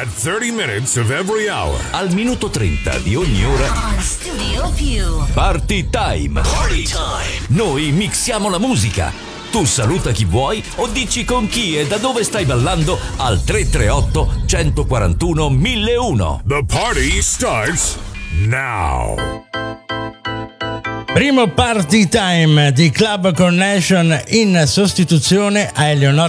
At 30 minutes of every hour. Al minuto 30 di ogni ora. On Studio Più. Party Time. Party time. Noi mixiamo la musica. Tu saluta chi vuoi o dici con chi e da dove stai ballando al 338 141 1001. The party starts now. Primo Party Time di Club Connection in sostituzione a Eleonora